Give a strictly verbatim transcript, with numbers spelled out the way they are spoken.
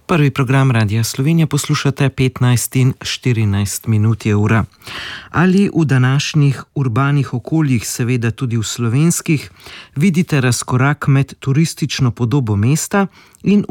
Prvi program Radia Slovenija poslušate, petnajst in štirinajst minut je ura. Ali v današnjih urbanih okoljih, seveda tudi v slovenskih, vidite razkorak med turistično podobo mesta in